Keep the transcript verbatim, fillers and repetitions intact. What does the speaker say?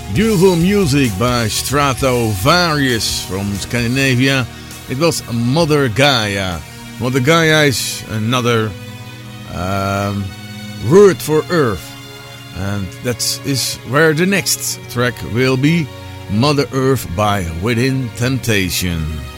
Beautiful music by Stratovarius from Scandinavia. It was Mother Gaia. Mother Gaia is another um, word for Earth. And that is where the next track will be. Mother Earth by Within Temptation.